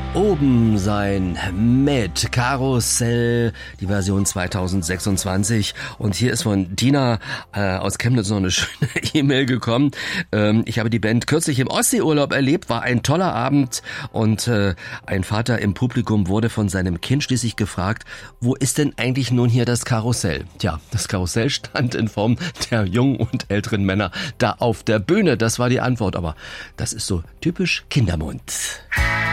Oben sein mit Karussell, die Version 2026. Und hier ist von Dina aus Chemnitz noch eine schöne E-Mail gekommen. Ich habe die Band kürzlich im Ostseeurlaub erlebt, war ein toller Abend und ein Vater im Publikum wurde von seinem Kind schließlich gefragt, wo ist denn eigentlich nun hier das Karussell? Tja, das Karussell stand in Form der jungen und älteren Männer da auf der Bühne. Das war die Antwort, aber das ist so typisch Kindermund.